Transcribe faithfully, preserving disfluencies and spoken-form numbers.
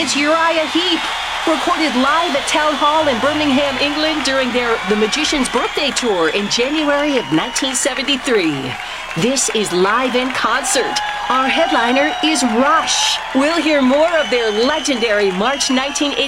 is Uriah Heep, recorded live at Town Hall in Birmingham, England during their The Magician's Birthday Tour in January of nineteen seventy-three. This is live in concert. Our headliner is Rush. We'll hear more of their legendary March nineteen eighty